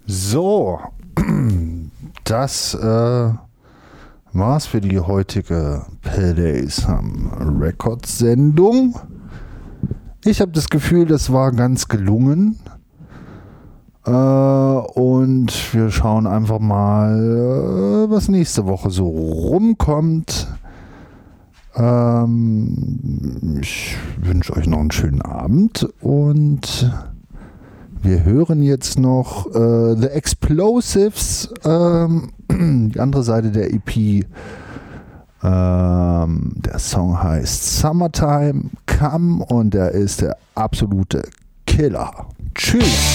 So, das war's für die heutige Paydays Records Sendung. Ich habe das Gefühl, das war ganz gelungen. Und wir schauen einfach mal, was nächste Woche so rumkommt. Ich wünsche euch noch einen schönen Abend und wir hören jetzt noch The Explosives, die andere Seite der EP. Der Song heißt Summertime Come und der ist der absolute Killer. Tschüss!